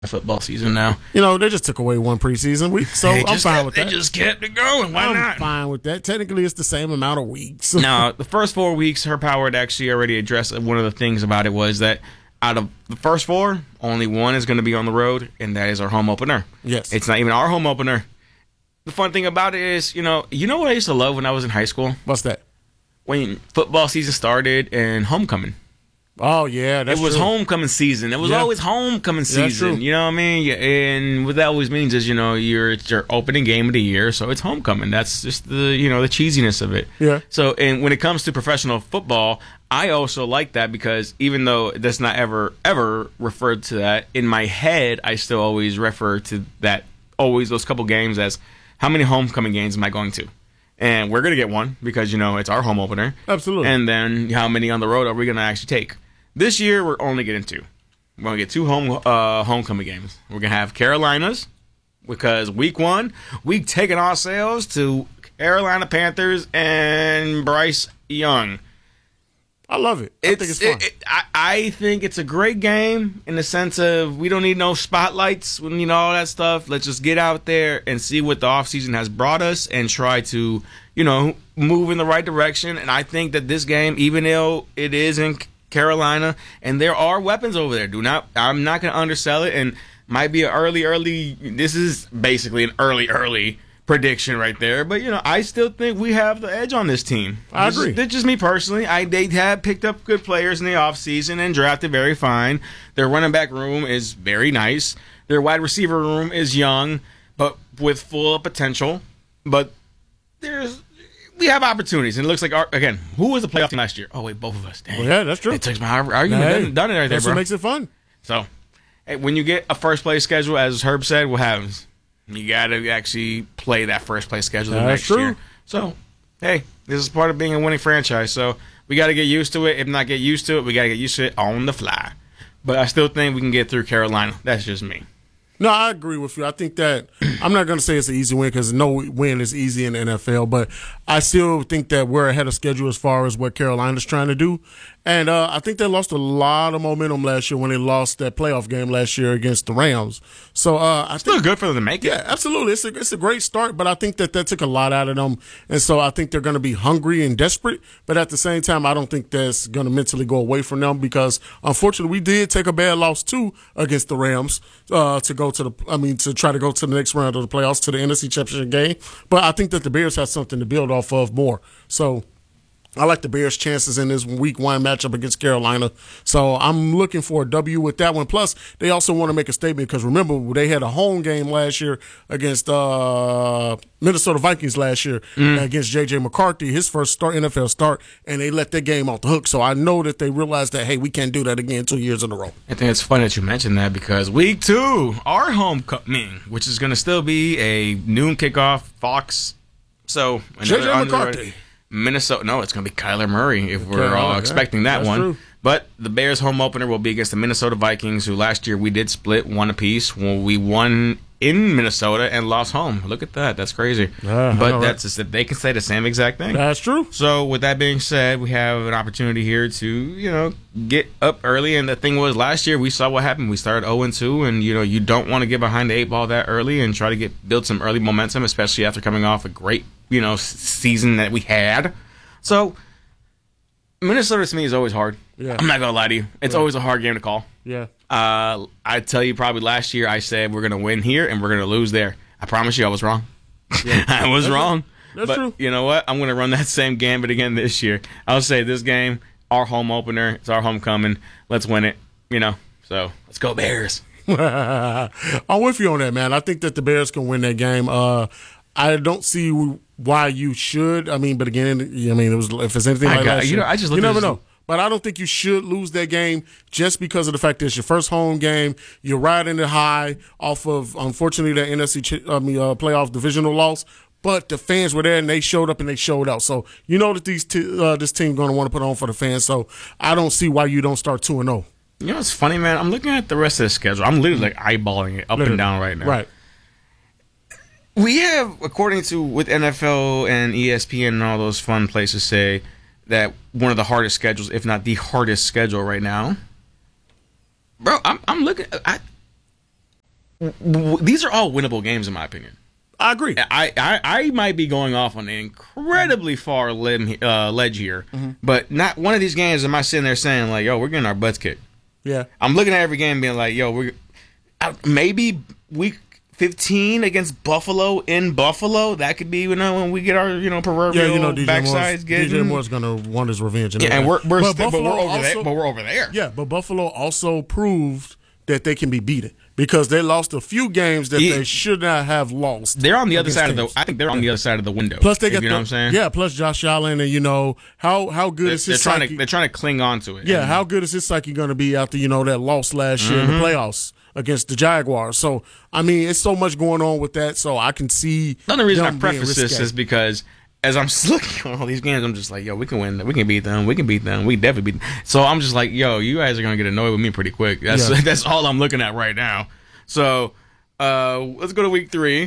football season now. They just took away one preseason week, so I'm fine with that. They just kept it going. Why not? I'm fine with that. Technically, it's the same amount of weeks. Now, the first 4 weeks, Herb Howard actually already addressed one of the things about it was that out of the first 4, only one is going to be on the road, and that is our home opener. Yes. It's not even our home opener. The fun thing about it is, you know what I used to love when I was in high school? What's that? When football season started and homecoming. Oh, yeah, that's It was true. homecoming season. It was always homecoming Yeah, that's season. true. You know what I mean? And what that always means is, it's your opening game of the year, so it's homecoming. That's just the cheesiness of it. Yeah. So, and when it comes to professional football, I also like that because even though that's not ever referred to that, in my head, I still always refer to that, always those couple games as how many homecoming games am I going to? And we're going to get one because, it's our home opener. Absolutely. And then how many on the road are we going to actually take? This year, we're only getting 2. We're going to get 2 homecoming games. We're going to have Carolinas because week 1, we taking ourselves to Carolina Panthers and Bryce Young. I love it. I think it's fun. I think it's a great game in the sense of we don't need no spotlights, all that stuff. Let's just get out there and see what the offseason has brought us and try to, move in the right direction. And I think that this game, even though it is in Carolina and there are weapons over there, I'm not going to undersell it, and might be an early. This is basically an early prediction right there, but I still think we have the edge on this team. I agree. That's just me personally. They have picked up good players in the offseason and drafted very fine. Their running back room is very nice. Their wide receiver room is young, but with full potential. But we have opportunities, and it looks like again, who was the playoff team last year? Oh wait, both of us. Dang. Well, yeah, that's true. It takes my argument. Done it right there, That's bro. what makes it fun. So, hey, when you get a first place schedule, as Herb said, what happens? You got to actually play that first place schedule next year. So, hey, this is part of being a winning franchise. So, we got to get used to it. If not get used to it, we got to get used to it on the fly. But I still think we can get through Carolina. That's just me. No, I agree with you. I think that I'm not going to say it's an easy win because no win is easy in the NFL, but I still think that we're ahead of schedule as far as what Carolina's trying to do. And I think they lost a lot of momentum last year when they lost that playoff game last year against the Rams. So I Still think good for them to make it. Yeah, absolutely. It's a great start, but I think that took a lot out of them. And so I think they're going to be hungry and desperate. But at the same time, I don't think that's going to mentally go away from them because, unfortunately, we did take a bad loss, too, against the Rams to try to go to the next round of the playoffs, to the NFC Championship game. But I think that the Bears have something to build off of more. So I like the Bears' chances in this week 1 matchup against Carolina. So I'm looking for a W with that one. Plus, they also want to make a statement because, remember, they had a home game last year against Minnesota Vikings last year against J.J. McCarthy, his first NFL start, and they let that game off the hook. So I know that they realized that, hey, we can't do that again 2 years in a row. I think it's funny that you mentioned that because week 2, our homecoming, which is going to still be a noon kickoff, Fox. So, J.J. McCarthy. Minnesota. No, it's going to be Kyler Murray if we're all expecting that one. True. But the Bears' home opener will be against the Minnesota Vikings, who last year we did split 1 apiece. Well, we won in Minnesota and lost home. Look at that. That's crazy. But that's just that they can say the same exact thing. That's true. So with that being said, we have an opportunity here to, get up early. And the thing was, last year we saw what happened. We started 0-2, and, you don't want to get behind the 8 ball that early and try to build some early momentum, especially after coming off a great season that we had. So Minnesota to me is always hard. Yeah. I'm not gonna lie to you. It's always a hard game to call. Yeah. I tell you, probably last year I said we're gonna win here and we're gonna lose there. I promise you, I was wrong. Yeah. I was wrong. That's true. You know what? I'm gonna run that same gambit again this year. I'll say this game, our home opener, it's our homecoming. Let's win it. So let's go Bears. I'm with you on that, man. I think that the Bears can win that game. I don't see why you should. But again, it was if it's anything like that, I just you never know. But I don't think you should lose that game just because of the fact that it's your first home game. You're riding it high off of, unfortunately, the NFC playoff divisional loss. But the fans were there and they showed up and they showed out. So you know that this team going to want to put on for the fans. So I don't see why you don't start 2-0. It's funny, man. I'm looking at the rest of the schedule. I'm literally eyeballing it up and down right now. Right. We have, according to with NFL and ESPN and all those fun places say that one of the hardest schedules, if not the hardest schedule right now. Bro, I'm looking. these are all winnable games in my opinion. I agree. I might be going off on an incredibly far ledge here, but not one of these games am I sitting there saying like, yo, we're getting our butts kicked. Yeah. I'm looking at every game being like, yo, we're maybe week 15 against Buffalo in Buffalo. That could be when we get our proverbial backsides getting. DJ Moore's gonna want his revenge. And we're over Buffalo there. Yeah, but Buffalo also proved that they can be beaten because they lost a few games that they should not have lost. They're on the other side I think they're on the other side of the window. Plus they got you know what I'm saying? Yeah, plus Josh Allen and how good is his psyche? They're trying to cling on to it. Yeah, how good is his psyche going to be after that loss last year in the playoffs against the Jaguars? So I mean, it's so much going on with that. So I can see. Another reason I preface this is because as I'm looking at all these games, I'm just like, yo, we can win. We can beat them. We can beat them. We definitely beat them. So I'm just like, yo, you guys are going to get annoyed with me pretty quick. That's all I'm looking at right now. So let's go to week 3.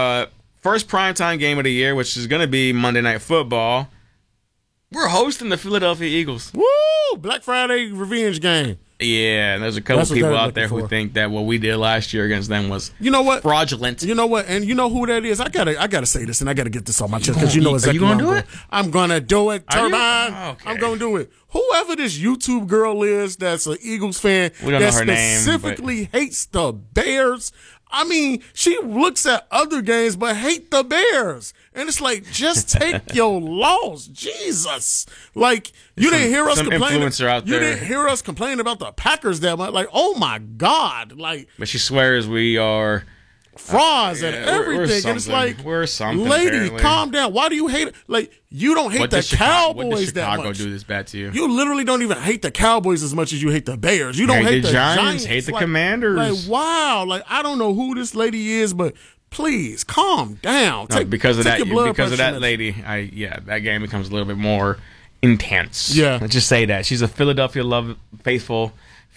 First primetime game of the year, which is going to be Monday Night Football. We're hosting the Philadelphia Eagles. Woo! Black Friday revenge game. Yeah, and there's a couple people out there who think that what we did last year against them was fraudulent. You know what? And you know who that is? I gotta say this, and I gotta get this on my chest because you know exactly. Are you gonna do it? I'm gonna do it, Turbine. Okay. I'm gonna do it. Whoever this YouTube girl is that's an Eagles fan that specifically hates the Bears. I mean, she looks at other games but hate the Bears. And it's like, just take your loss. Jesus. Like, you didn't hear us complain. You didn't hear us complain about the Packers that much. Like, oh my God. Like, but she swears we are frauds and everything. And it's like, we're something. Lady, apparently. Calm down. Why do you hate it? Like, you don't hate the Cowboys that much. What does Chicago do this bad to you? You literally don't even hate the Cowboys as much as you hate the Bears. You don't hate the Giants. Hate the Commanders. Like, wow. Like, I don't know who this lady is, but please calm down. Because of that lady, that game becomes a little bit more intense. Yeah. Let's just say that. She's a Philadelphia faithful.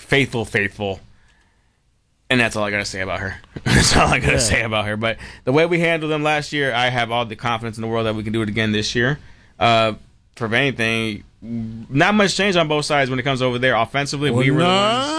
And that's all I got to say about her. That's all I got to say about her. But the way we handled them last year, I have all the confidence in the world that we can do it again this year. For anything, not much change on both sides when it comes over there. Offensively, we were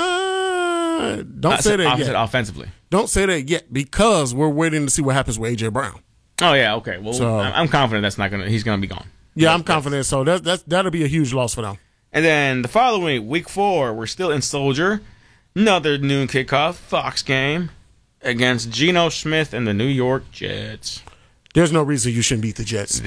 the ones. Don't say that yet. Offensively. Don't say that yet because we're waiting to see what happens with A.J. Brown. Oh, yeah, okay. Well, I'm confident he's going to be gone. Yeah, I'm confident. So that'll be a huge loss for them. And then the following week 4, we're still in Soldier. Another noon kickoff, Fox game against Geno Smith and the New York Jets. There's no reason you shouldn't beat the Jets.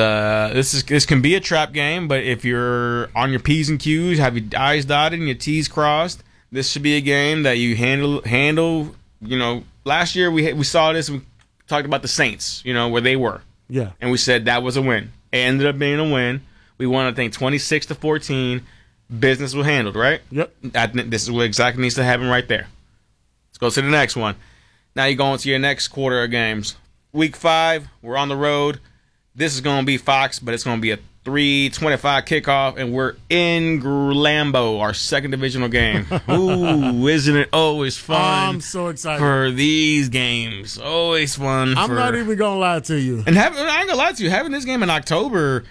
This can be a trap game, but if you're on your P's and Q's, have your I's dotted and your T's crossed, this should be a game that you handle. Last year we saw this. We talked about the Saints, where they were. Yeah, and we said that was a win. It ended up being a win. We won, I think, 26-14. Business was handled, right? Yep. This is what exactly needs to happen right there. Let's go to the next one. Now you're going to your next quarter of games. Week 5, we're on the road. This is going to be Fox, but it's going to be a 3:25 kickoff, and we're in Lambeau, our second divisional game. Ooh, isn't it always fun? I'm so excited for these games. Always fun. I'm not even going to lie to you. And I ain't going to lie to you. Having this game in October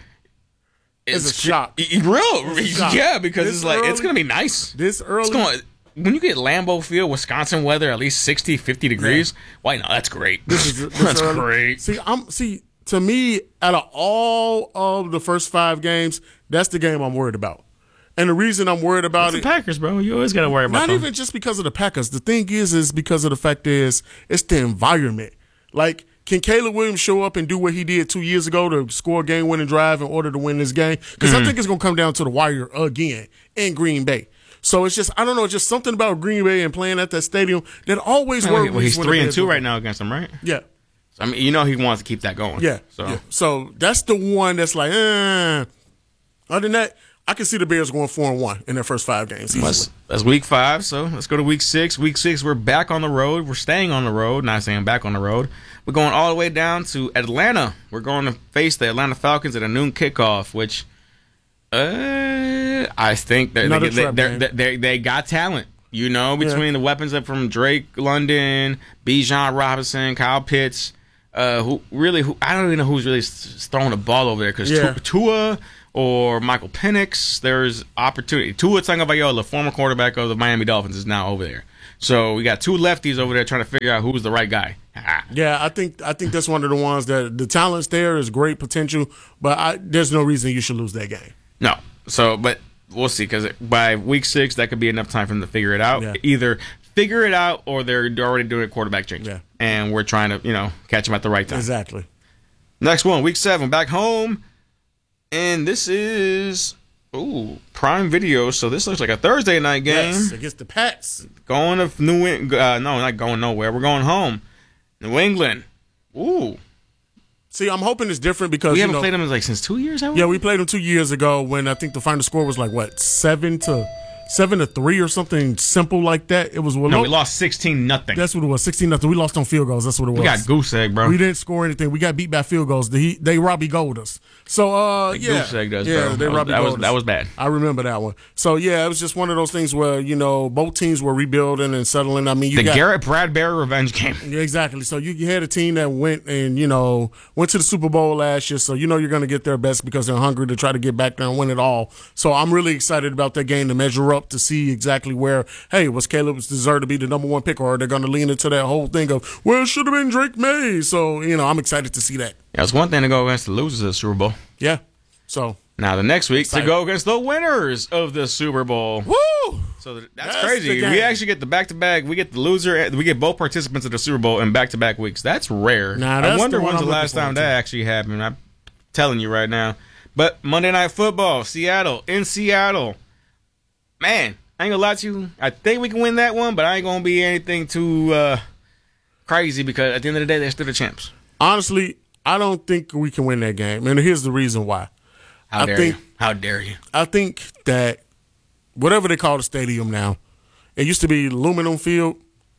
is a shock. Yeah, because it's like it's going to be nice. This early. When you get Lambeau Field, Wisconsin weather, at least 60, 50 degrees, why not? That's great. That's great. See, to me, out of all of the first 5 games, that's the game I'm worried about. And the reason I'm worried about the Packers, bro. You always got to worry about them. Not even just because of the Packers. The thing is because of the fact it's the environment. Like, can Caleb Williams show up and do what he did 2 years ago to score a game-winning drive in order to win this game? Because I think it's going to come down to the wire again in Green Bay. So it's just, I don't know, just something about Green Bay and playing at that stadium that always works. Well, he's 3-2 right now against them, right? Yeah. I mean, he wants to keep that going. Yeah. So that's the one that's like, Other than that, I can see the Bears going 4-1 in their first 5 games. That's week 5, so let's go to week 6. Week 6, we're back on the road. We're staying on the road, not saying back on the road. We're going all the way down to Atlanta. We're going to face the Atlanta Falcons at a noon kickoff, which I think they got talent. Between the weapons up from Drake London, Bijan Robinson, Kyle Pitts, I don't even know who's really throwing the ball over there because Tua or Michael Penix, there's opportunity. Tua Tagovailoa, former quarterback of the Miami Dolphins, is now over there. So we got two lefties over there trying to figure out who's the right guy. Yeah, I think that's one of the ones that the talent's there is great potential, but there's no reason you should lose that game. No. So, but we'll see, because by week 6, that could be enough time for them to figure it out. Yeah. Either figure it out or they're already doing a quarterback change. Yeah. And we're trying to, catch them at the right time. Exactly. Next one, week 7, back home. And this is, Prime Video. So this looks like a Thursday night game. Yes, against the Pats. Going to no, not going nowhere. We're going home. New England. Ooh. See, I'm hoping it's different because we haven't played them since 2 years, haven't we? Yeah, we played them 2 years ago when I think the final score was like, 7-3 or something simple like that. It was we lost 16-0. That's what it was, 16-0. We lost on field goals. That's what it was. We got goose egg, bro. We didn't score anything. We got beat by field goals. They Robbie Gold us. So goose egg does, yeah, bro. they Robbie Gold us. That was bad. I remember that one. So yeah, it was just one of those things where both teams were rebuilding and settling. I mean, Garrett Bradbury revenge game. Yeah, exactly. So you had a team that went and went to the Super Bowl last year. So you're going to get their best because they're hungry to try to get back there and win it all. So I'm really excited about that game to measure up to see exactly where, hey, was Caleb's deserved to be the number 1 pick, or are they going to lean into that whole thing of, well, it should have been Drake May. So I'm excited to see that. Yeah, it's one thing to go against the losers of the Super Bowl. Yeah. So now the next week to go against the winners of the Super Bowl. Woo! So that's crazy. We actually get the back-to-back. We get the loser. We get both participants of the Super Bowl in back-to-back weeks. That's rare. I wonder when's the last time that actually happened. I'm telling you right now. But Monday Night Football, Seattle, in Seattle. Man, I ain't gonna lie to you. I think we can win that one, but I ain't gonna be anything too crazy because at the end of the day, they're still the champs. Honestly, I don't think we can win that game, and here's the reason why. How dare you? I think that whatever they call the stadium now, it used to be Aluminum Field,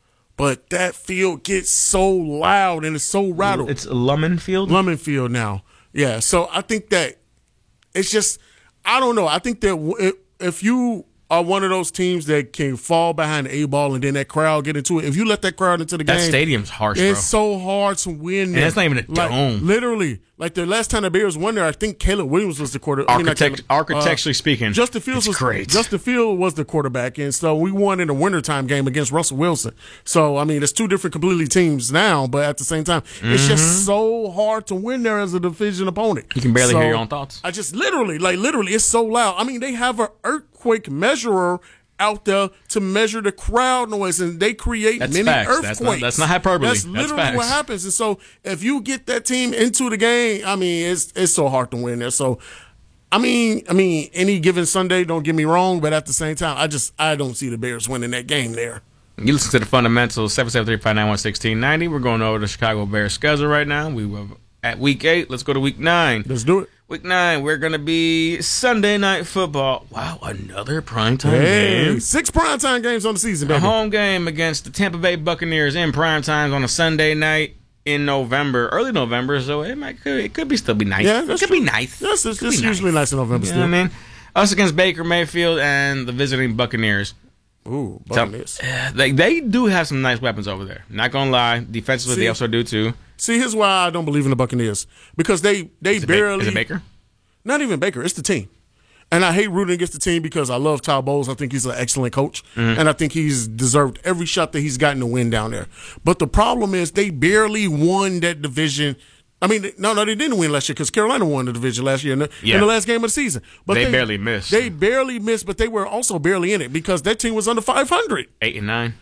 but that field gets so loud and it's so rattled. It's Lummin Field? Lummin Field now. Yeah, so I think that it's just, I don't know. I think that if you are one of those teams that can fall behind the A-ball and then that crowd get into it, if you let that crowd into the game. That stadium's harsh, bro. It's so hard to win. And that's not even a dome. Literally. Like the last time the Bears won there, I think Caleb Williams was the quarterback. Architecturally speaking, Justin Fields was great. Justin Fields was the quarterback, and so we won in a wintertime game against Russell Wilson. So, I mean, it's two different completely teams now, but at the same time, it's just so hard to win there as a division opponent. You can barely hear your own thoughts. I just literally, it's so loud. I mean, they have an earthquake measurer out there to measure the crowd noise, and they create many earthquakes. That's not hyperbole. That's literally what happens. And so, if you get that team into the game, I mean, it's so hard to win there. So, I mean, any given Sunday, don't get me wrong, but at the same time, I don't see the Bears winning that game there. You listen to the fundamentals, 773-591-1690. We're going over the Chicago Bears schedule right now. We were at week 8. Let's go to week 9. Let's do it. Week 9, we're going to be Sunday Night Football. Wow, another primetime game. 6 primetime games on the season, baby. A home game against the Tampa Bay Buccaneers in primetime on a Sunday night in November, early November, so it could still be nice. Yeah, that's it could true. be nice. Yes, it's usually nice in November still. You know what I mean? Us against Baker Mayfield and the visiting Buccaneers. Ooh, Buccaneers. They do have some nice weapons over there. Not going to lie. Defensively, they also do too. See, here's why I don't believe in the Buccaneers. Because they barely... Is it Baker? Not even Baker. It's the team. And I hate rooting against the team because I love Todd Bowles. I think he's an excellent coach. And I think he's deserved every shot that he's gotten to win down there. But the problem is they barely won that division. I mean, no, they didn't win last year because Carolina won the division last year in the last game of the season. But they barely missed. They barely missed, but they were also barely in it because that team was under 500. 8-9.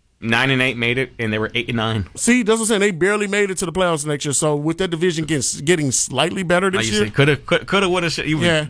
9-8 made it, and they were 8-9. See, that's what I'm saying. They barely made it to the playoffs next year. So with that division getting slightly better this year, coulda, woulda, should.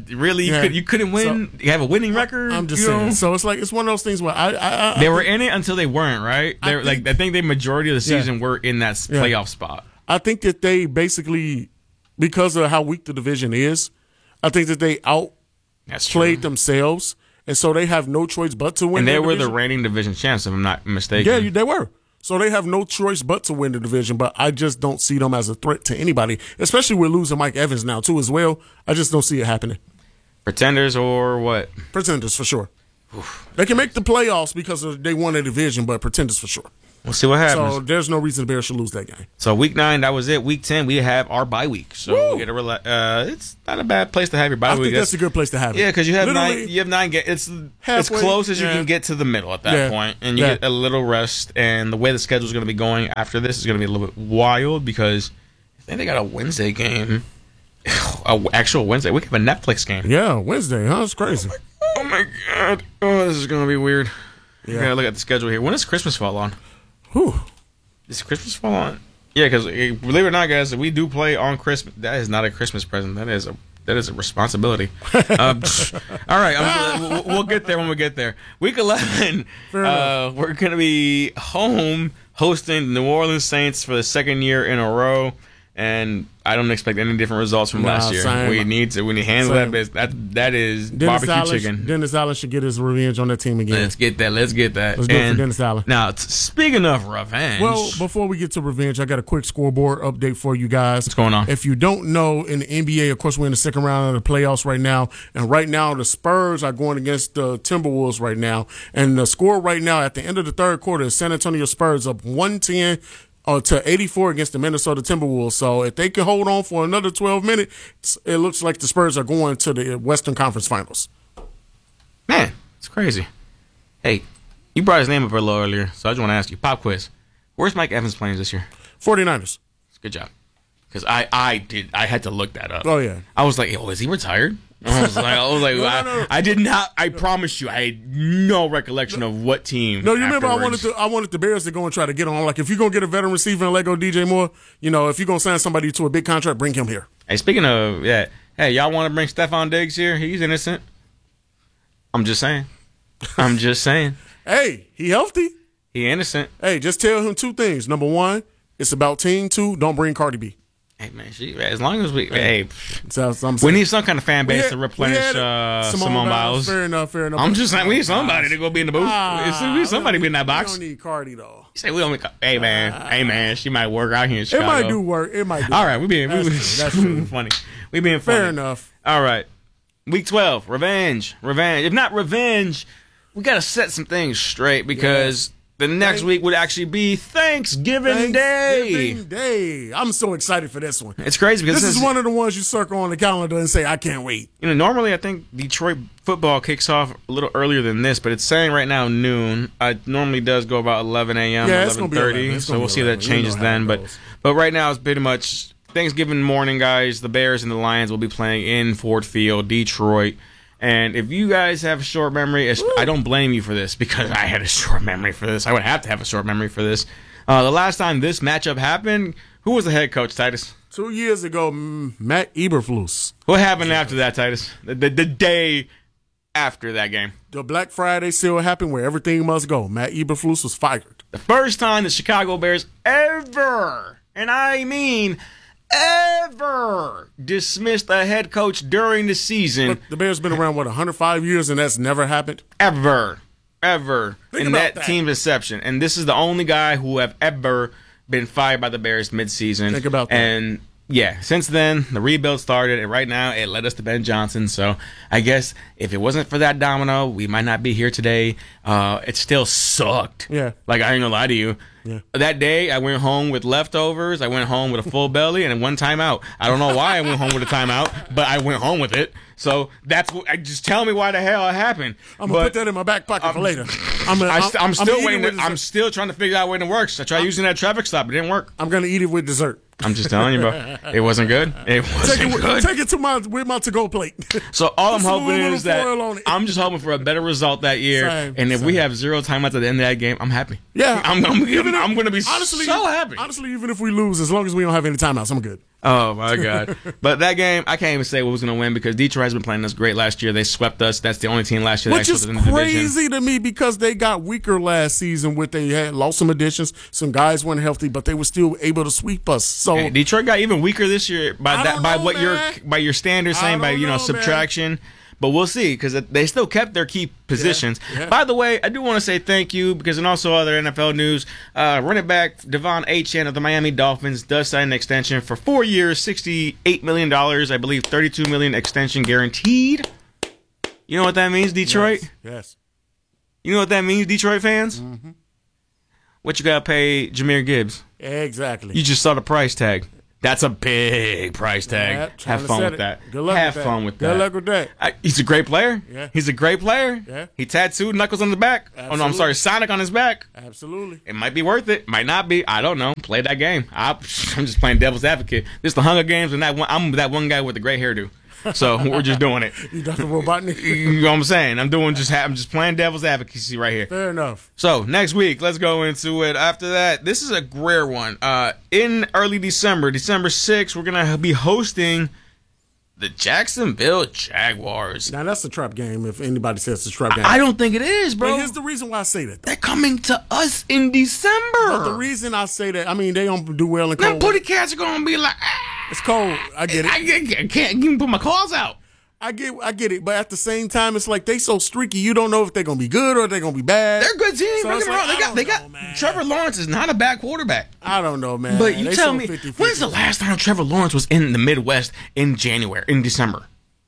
You couldn't win. So, you have a winning record. I'm just saying. So it's one of those things where they were in it until they weren't. Right? I think the majority of the season were in that playoff spot. I think that they basically, because of how weak the division is, I think that they outplayed themselves. And so they have no choice but to win. And they were the reigning division champs, if I'm not mistaken. Yeah, they were. So they have no choice but to win the division. But I just don't see them as a threat to anybody, especially with losing Mike Evans now, too, as well. I just don't see it happening. Pretenders or what? Pretenders, for sure. Oof. They can make the playoffs because they won a division, but pretenders for sure. We'll see what happens. So there's no reason the Bears should lose that game. So week 9, that was it. Week 10, we have our bye week. So we get it's not a bad place to have your bye week. I think that's a good place to have it. Yeah, because you have 9 games. It's as close as you can get to the middle at that point, and you get a little rest. And the way the schedule is going to be going after this is going to be a little bit wild because I think they got a Wednesday game, an actual Wednesday. We have a Netflix game. Yeah, Wednesday, huh? It's crazy. Oh my god! Oh, this is going to be weird. Yeah, gotta look at the schedule here. When does Christmas fall on? Whew. Does Christmas fall on? Yeah, because believe it or not, guys, if we do play on Christmas, that is not a Christmas present. That is a responsibility. All right, we'll get there when we get there. Week 11, we're going to be home hosting the New Orleans Saints for the second year in a row. And I don't expect any different results from last year. Same. We need to handle that business. That is barbecue chicken. Dennis Allen should get his revenge on that team again. Let's get that. Let's do it for Dennis Allen. Now, speaking of revenge. Well, before we get to revenge, I got a quick scoreboard update for you guys. What's going on? If you don't know, in the NBA, of course, we're in the second round of the playoffs right now. And right now, the Spurs are going against the Timberwolves right now. And the score right now at the end of the third quarter is San Antonio Spurs up 110 to 84 against the Minnesota Timberwolves. So if they can hold on for another 12 minutes, it looks like the Spurs are going to the Western Conference Finals. Man, it's crazy. Hey, you brought his name up a little earlier, so I just want to ask you, pop quiz. Where's Mike Evans playing this year? 49ers. Good job. Because I had to look that up. Oh, yeah. I was like, is he retired? I was like, No. I did not. I promise you, I had no recollection of what team. No, you remember afterwards. I wanted the Bears to go and try to get on. Like, if you're gonna get a veteran receiver and let go DJ Moore, if you're gonna sign somebody to a big contract, bring him here. Hey, speaking of hey, y'all want to bring Stephon Diggs here? He's innocent. I'm just saying. Hey, he healthy. He innocent. Hey, just tell him 2 things. Number 1, it's about team. 2, don't bring Cardi B. Hey man, as long as we we need some kind of fan base to replenish Simone Biles. Fair enough. I'm just saying we need somebody to go be in the booth. We need somebody to be in that box. We don't need Cardi though. You say we don't need. Hey man, she might work out here in Chicago. It might do work. All right, that's funny. We being funny. Fair enough. All right, week 12, revenge. If not revenge, we got to set some things straight because. The next week would actually be Thanksgiving Day. I'm so excited for this one. It's crazy because this is one of the ones you circle on the calendar and say, I can't wait. Normally I think Detroit football kicks off a little earlier than this, but it's saying right now noon. It normally does go about 11 a.m., 11:30, so we'll see if that changes then. But right now it's pretty much Thanksgiving morning, guys. The Bears and the Lions will be playing in Ford Field, Detroit. And if you guys have a short memory, I don't blame you for this because I had a short memory for this. I would have to have a short memory for this. The last time this matchup happened, who was the head coach, Titus? 2 years ago, Matt Eberflus. What happened after that, Titus? The day after that game. The Black Friday sale happened where everything must go. Matt Eberflus was fired. The first time the Chicago Bears ever, and I mean ever, dismissed a head coach during the season. But the Bears been around, 105 years, and that's never happened? Ever. Think in that team's inception. And this is the only guy who have ever been fired by the Bears midseason. Think about that. And yeah, since then, the rebuild started, and right now it led us to Ben Johnson. So I guess if it wasn't for that domino, we might not be here today. It still sucked. Yeah. Like, I ain't gonna lie to you. Yeah. That day, I went home with leftovers. I went home with a full belly and one timeout. I don't know why I went home with a timeout, but I went home with it. So that's just tell me why the hell it happened. I'm gonna put that in my back pocket for later. I'm still waiting. I'm still trying to figure out when it works. I tried using that traffic stop. It didn't work. I'm gonna eat it with dessert. I'm just telling you, bro. It wasn't good. It wasn't good. Take it with my to-go plate. So all I'm hoping is that I'm just hoping for a better result that year. And if we have 0 timeouts at the end of that game, I'm happy. Yeah, I'm going to be so happy. Honestly, even if we lose, as long as we don't have any timeouts, I'm good. Oh, my God. But that game, I can't even say what was going to win because Detroit has been playing us great last year. They swept us. That's the only team last year that swept us in the division. Which is crazy to me because they got weaker last season. They had lost some additions. Some guys weren't healthy, but they were still able to sweep us. So and Detroit got even weaker this year by your standards, saying by subtraction. Man. But we'll see because they still kept their key positions. Yeah. By the way, I do want to say thank you because in also other NFL news, running back Devon Achane of the Miami Dolphins does sign an extension for 4 years, $68 million. I believe $32 million extension guaranteed. You know what that means, Detroit? Yes. You know what that means, Detroit fans? Mm-hmm. what you got to pay Jahmyr Gibbs? Exactly. You just saw the price tag. That's a big price tag. Yeah, Have fun with that. Good luck Have with fun that. with that. Good luck with that. He's a great player. Yeah. He's a great player. Yeah. He tattooed Knuckles on the back. Absolutely. Oh, no, I'm sorry. Sonic on his back. Absolutely. It might be worth it. Might not be. I don't know. Play that game. I'm just playing devil's advocate. This is the Hunger Games, and I'm that one guy with the gray hairdo. So we're just doing it. You Dr. Robotnik? You know what I'm saying? I'm just playing devil's advocacy right here. Fair enough. So next week, let's go into it. After that, this is a rare one. In early December 6th, we're gonna be hosting the Jacksonville Jaguars. Now, that's a trap game if anybody says it's a trap game. I don't think it is, But bro. here's the reason why I say that. They're coming to us in December. But the reason I say that, I mean, they don't do well in Them cold. booty cats are gonna be like, It's cold. I get it. I can't even put my claws out. I get it. But at the same time, it's like they so streaky. You don't know if they're gonna be good or they're gonna be bad. They're a good team. So Don't it's get me wrong. like, They got man. Trevor Lawrence is not a bad quarterback. I don't know, man. But you They tell so me, 50-50. when's the last time Trevor Lawrence was in the Midwest in December?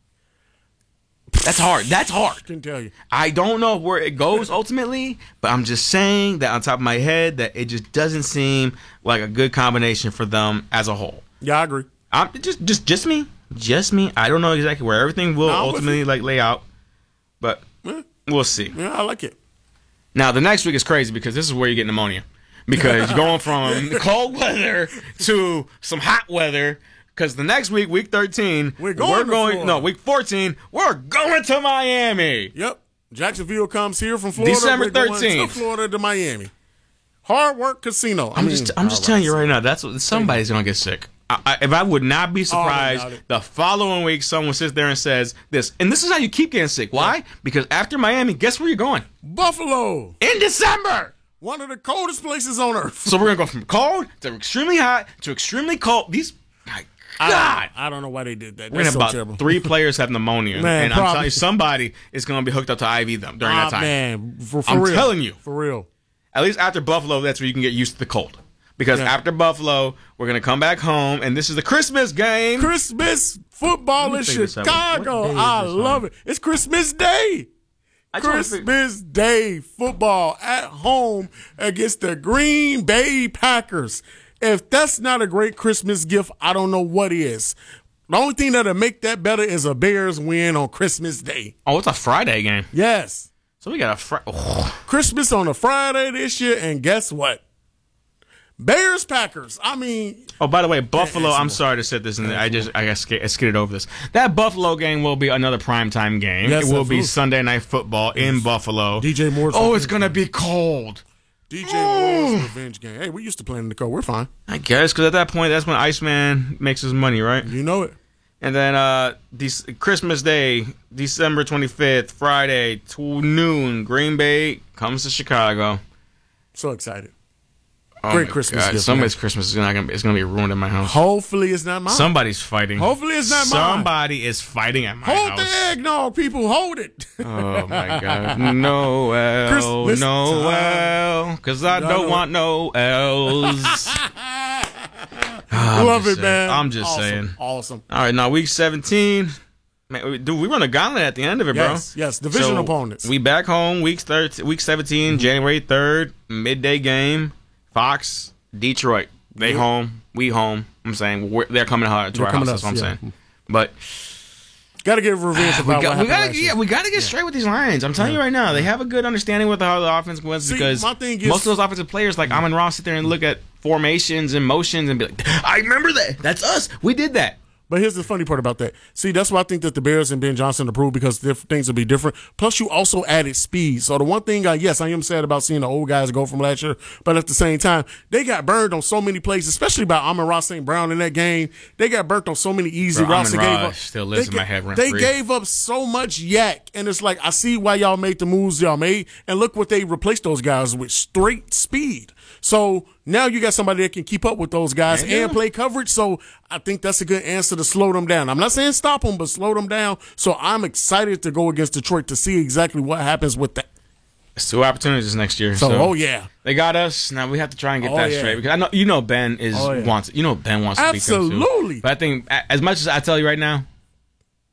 That's hard. That's hard. Can tell you. I don't know where it goes ultimately, but I'm just saying that on top of my head that it just doesn't seem like a good combination for them as a whole. Yeah, I agree. I'm just me. I don't know exactly where everything will ultimately lay out, but we'll see. Yeah, I like it. Now the next week is crazy because this is where you get pneumonia because you're going from cold weather to some hot weather. Because the next week, week 13, we're going. No, week 14, we're going to Miami. Yep. Jacksonville comes here from Florida. December 13th. We're going to Florida to Miami. Hard Work Casino. I'm just telling you right now. That's what somebody's gonna get sick. If I would not be surprised, the following week someone sits there and says this, and this is how you keep getting sick. Why? Because after Miami, guess where you're going? Buffalo in December. One of the coldest places on earth. So we're gonna go from cold to extremely hot to extremely cold. God, I don't know why they did that. We're That's gonna so have about terrible. 3 players have pneumonia, Man, and I'm telling you, somebody is gonna be hooked up to IV them during that time. Man, for I'm real. telling you, for real. At least after Buffalo, that's where you can get used to the cold. Because after Buffalo, we're gonna come back home, and this is the Christmas game. Christmas football in Chicago. I love it. It's Christmas Day. Christmas Day football at home against the Green Bay Packers. If that's not a great Christmas gift, I don't know what is. The only thing that'll make that better is a Bears win on Christmas Day. Oh, it's a Friday game. Yes. So we got Christmas on a Friday this year, and guess what? Bears Packers. I mean. Oh, by the way, Buffalo. I'm sorry to set this in there. I skidded over this. That Buffalo game will be another primetime game. Yes, it will be Sunday Night Football in Buffalo. DJ Moore's. Oh, it's gonna be cold. DJ Moore's revenge game. Hey, we used to play in the cold. We're fine. I guess because at that point, that's when Iceman makes his money, right? You know it. And then Christmas Day, December 25th, Friday, noon, Green Bay comes to Chicago. So excited. Oh great Christmas gift. Somebody's Christmas is gonna be ruined in my house. Hopefully it's not mine. Somebody's fighting. Hopefully it's not mine. Somebody is fighting at my house. Hold the eggnog, people. Hold it. Oh my God. Noel. Because I don't want Noels. Love it, man. I'm just saying. Awesome. All right, now week 17. Man, dude, we run a gauntlet at the end of it, bro. Yes, division opponents. We back home, week 17, January 3rd, midday game. Fox, Detroit. They home, we home. I'm saying they're coming hard to our house. That's what I'm saying. But got to give revenge about what happened. We got to get straight with these Lions. I'm telling you right now, they have a good understanding with how the offense was because most of those offensive players like Amon Ross sit there and look at formations and motions and be like, I remember that. That's us. We did that. But here's the funny part about that. See, that's why I think that the Bears and Ben Johnson approved because things will be different. Plus, you also added speed. So the one thing, yes, I am sad about seeing the old guys go from last year, but at the same time, they got burned on so many plays, especially by Amon-Ra St. Brown in that game. They got burnt on so many easy routes. Amon-Ra still lives in my head rent free. They gave up so much yak, and it's like, I see why y'all made the moves y'all made, and look what they replaced those guys with, straight speed. So now you got somebody that can keep up with those guys and play coverage. So I think that's a good answer to slow them down. I'm not saying stop them, but slow them down. So I'm excited to go against Detroit to see exactly what happens with that. It's 2 opportunities next year. So, they got us. Now we have to try and get that straight because I know Ben wants it. Ben wants to beat them too. Absolutely. But I think as much as I tell you right now,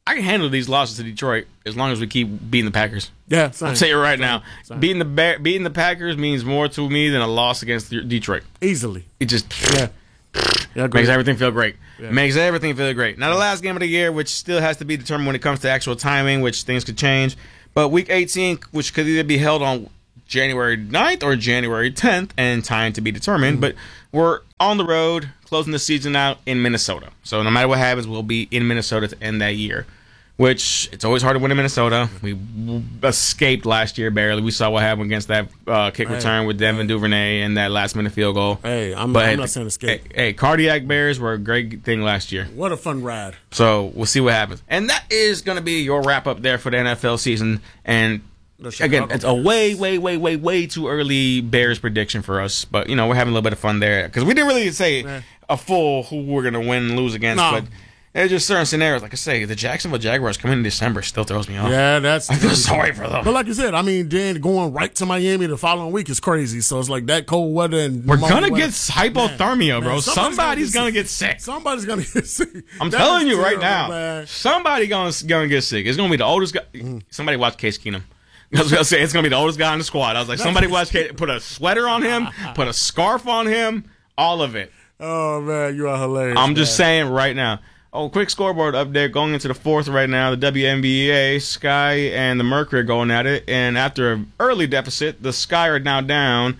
I can handle these losses to Detroit as long as we keep beating the Packers. Yeah, same. I'll tell you right now, Same. beating the Packers means more to me than a loss against Detroit. Easily. It just Yeah, makes everything feel great. Makes everything feel great. Now, the last game of the year, which still has to be determined when it comes to actual timing, which things could change. But Week 18, which could either be held on January 9th or January 10th, and time to be determined. But we're on the road, closing the season out in Minnesota. So no matter what happens, we'll be in Minnesota to end that year. Which, it's always hard to win in Minnesota. We escaped last year barely. We saw what happened against that kick return with Devin Duvernay and that last-minute field goal. Hey, I'm not saying escape. Hey, cardiac bears were a great thing last year. What a fun ride. So we'll see what happens. And that is going to be your wrap-up there for the NFL season. And again, it's a way too early Bears prediction for us. But, we're having a little bit of fun there. Because we didn't really say a full who we're going to win and lose against. But there's just certain scenarios. Like I say, the Jacksonville Jaguars coming in December still throws me off. Yeah, I feel sorry for them. But like you said, then going right to Miami the following week is crazy. So it's like that cold weather and we're gonna get hypothermia, bro. Somebody's gonna get sick. Somebody's gonna get sick. I'm telling you right now, somebody gonna get sick. It's gonna be the oldest guy. Somebody watch Case Keenum. I was gonna say it's gonna be the oldest guy in the squad. I was like, somebody watch Case. Put a sweater on him. Put a scarf on him. All of it. Oh man, you are hilarious. I'm just saying right now. Oh, quick scoreboard update going into the fourth right now. The WNBA, Sky and the Mercury are going at it. And after an early deficit, the Sky are now down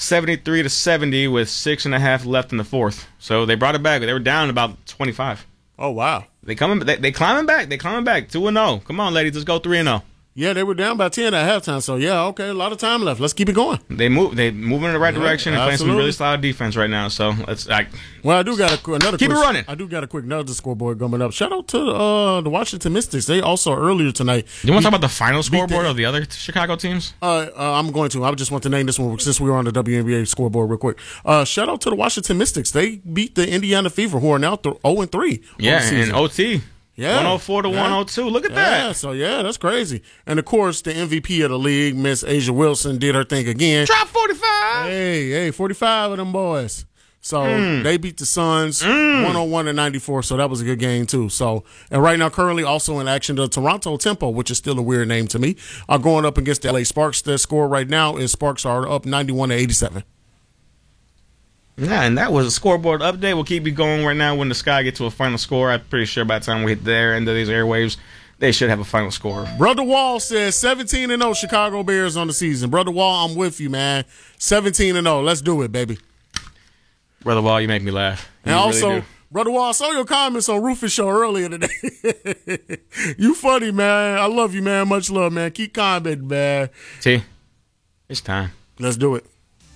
73-70 with 6.5 left in the fourth. So they brought it back. They were down about 25. Oh, wow. They climbing back. They climbing back. 2-0. Come on, ladies. Let's go 3-0. Yeah, they were down by 10 at halftime. So, yeah, okay, a lot of time left. Let's keep it going. They moving in the right direction and playing some really solid defense right now. So, well, I do got another keep it running. I do got a quick another scoreboard coming up. Shout out to the Washington Mystics. They also earlier tonight. You want to talk about the final scoreboard of the other Chicago teams? I'm going to. I just want to name this one since we were on the WNBA scoreboard real quick. Shout out to the Washington Mystics. They beat the Indiana Fever, who are now 0-3. Yeah, in OT. Yeah. 104-102. Look at that. Yeah, so that's crazy. And of course, the MVP of the league, Miss Asia Wilson, did her thing again. Drop 45. Hey, 45 of them boys. So they beat the Suns 101-94. So that was a good game too. So, and right now, currently also in action, the Toronto Tempo, which is still a weird name to me, are going up against the LA Sparks. Their score right now is Sparks are up 91-87. Yeah, and that was a scoreboard update. We'll keep it going right now when the Sky get to a final score. I'm pretty sure by the time we hit their end of these airwaves, they should have a final score. Brother Wall says 17-0 Chicago Bears on the season. Brother Wall, I'm with you, man. 17-0. Let's do it, baby. Brother Wall, you make me laugh. And also, Brother Wall, I saw your comments on Rufus' show earlier today. You funny, man. I love you, man. Much love, man. Keep commenting, man. T, it's time. Let's do it.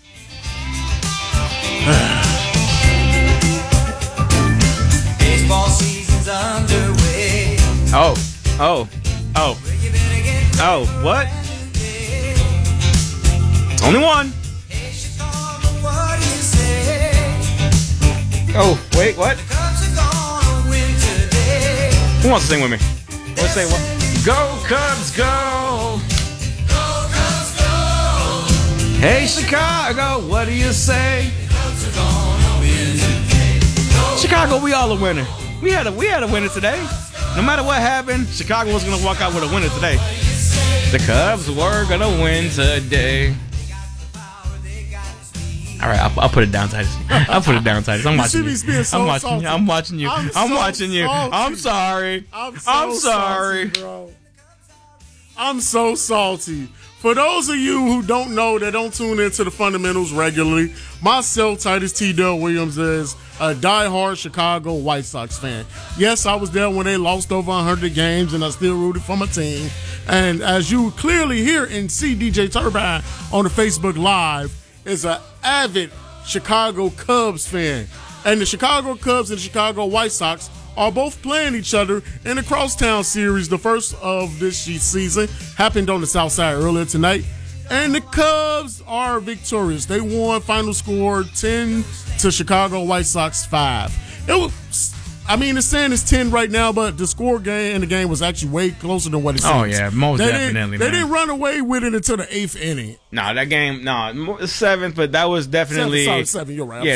Baseball season's underway. Oh, what? Only one. Oh, wait, what? Who wants to sing with me? Let's say what? Go Cubs, go! Go Cubs, go! Hey Chicago, what do you say? Chicago, we all a winner. We had a winner today. No matter what happened, Chicago was gonna walk out with a winner today. The Cubs were gonna win today. All right, I'll put it down, Titus. I'm watching you. I'm watching you. I'm sorry. I'm sorry, bro. I'm so salty. For those of you who don't know, that don't tune into the fundamentals regularly, myself, Titus T. Dell Williams, is a diehard Chicago White Sox fan. Yes, I was there when they lost over 100 games, and I still rooted for my team. And as you clearly hear and see, DJ Turbine on the Facebook Live is an avid Chicago Cubs fan. And the Chicago Cubs and the Chicago White Sox are both playing each other in the Crosstown Series. The first of this season happened on the South Side earlier tonight. And the Cubs are victorious. They won, final score 10 to Chicago White Sox 5. It was, the saying is 10 right now, but the score in the game was actually way closer than what it seems. Oh, yeah, most definitely, They didn't run away with it until the 8th inning. That game, 7th, but that was definitely... 7, you're right.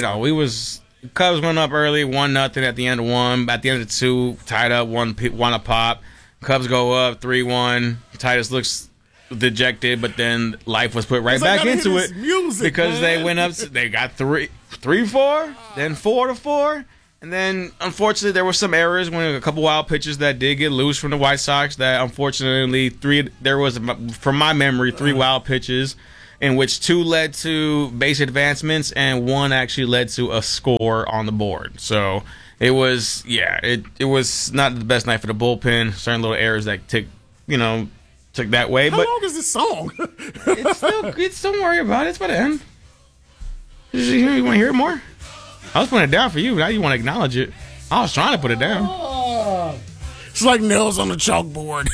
Cubs went up early, 1-0 at the end of 1. At the end of 2, tied up, one a pop. Cubs go up 3-1. Titus looks dejected, but then life was put right I back gotta into hear it this music, because they man. went up. They got 3-4, then 4-4, and then unfortunately there were some errors when a couple wild pitches that did get loose from the White Sox. That unfortunately there was, from my memory, 3 wild pitches, in which 2 led to base advancements and 1 actually led to a score on the board. So it was it was not the best night for the bullpen. Certain little errors that took that way. How But long is this song? don't worry about it. It's about to end. You want to hear it more? I was putting it down for you. Now you want to acknowledge it. I was trying to put it down. It's like nails on the chalkboard.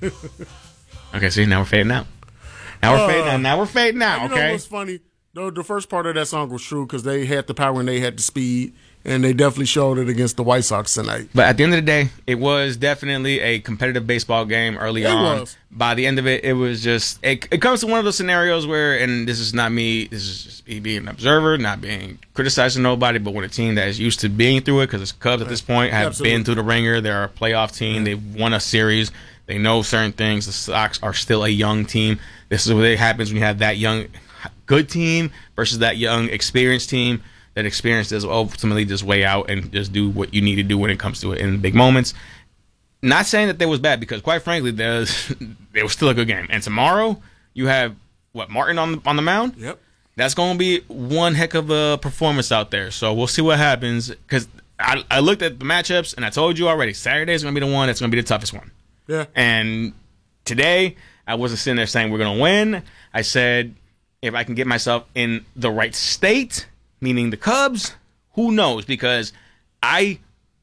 Okay, see, now we're fading out. Now we're fading out. You know Okay. what's funny? The first part of that song was true because they had the power and they had the speed, and they definitely showed it against the White Sox tonight. But at the end of the day, it was definitely a competitive baseball game early on. was. By the end of it, it was just it comes to one of those scenarios where, and this is not me, this is just me being an observer, not being criticizing nobody, but when a team that is used to being through it, because it's Cubs at this point, have Absolutely. been through the ringer. They're a playoff team. They've won a series. They know certain things. The Sox are still a young team. This is what happens when you have that young, good team versus that young, experienced team. That experience does ultimately just weigh out and just do what you need to do when it comes to it in big moments. Not saying that they was bad, because quite frankly, it was still a good game. And tomorrow you have Martin on the mound. Yep. That's going to be one heck of a performance out there. So we'll see what happens. Because I looked at the matchups and I told you already, Saturday is going to be the one that's going to be the toughest one. Yeah. And today, I wasn't sitting there saying we're going to win. I said, if I can get myself in the right state, meaning the Cubs, who knows? Because I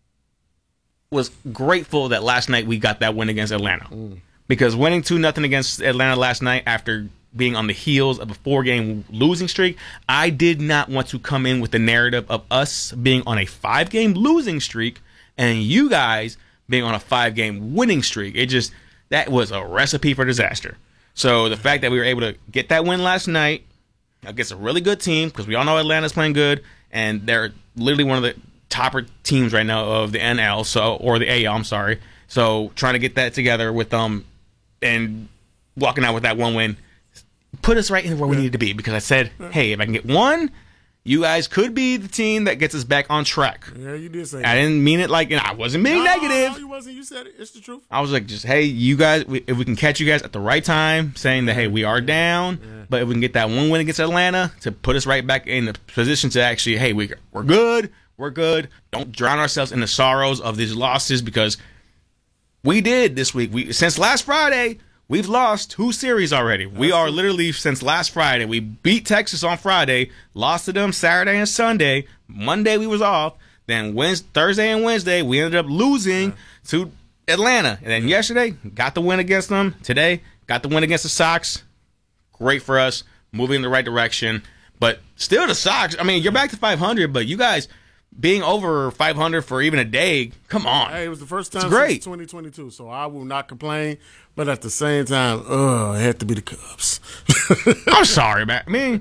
was grateful that last night we got that win against Atlanta. Because winning 2-0 against Atlanta last night after being on the heels of a 4-game losing streak, I did not want to come in with the narrative of us being on a 5-game losing streak and you guys being on a 5-game winning streak. That was a recipe for disaster. So the fact that we were able to get that win last night against a really good team, because we all know Atlanta's playing good, and they're literally one of the topper teams right now of the NL, or the AL, I'm sorry. So trying to get that together with them and walking out with that one win put us right in where we needed to be, because I said, hey, if I can get one, you guys could be the team that gets us back on track. Yeah, you did say that. I didn't mean it like, I wasn't being negative. No, you wasn't. You said it. It's the truth. I was like, just, hey, you guys, if we can catch you guys at the right time, saying that, hey, we are down, but if we can get that one win against Atlanta to put us right back in the position to actually, hey, we're good, don't drown ourselves in the sorrows of these losses, because we did this week. Since last Friday, we've lost 2 series already. We are literally, since last Friday, we beat Texas on Friday, lost to them Saturday and Sunday. Monday we was off. Then Thursday and Wednesday we ended up losing to Atlanta. And then yesterday, got the win against them. Today, got the win against the Sox. Great for us, moving in the right direction. But still the Sox, I mean, you're back to 500, but you guys being over 500 for even a day, come on. Hey, it was the first time great. since 2022, so I will not complain. But at the same time, it had to be the Cubs. I'm sorry, man. I mean,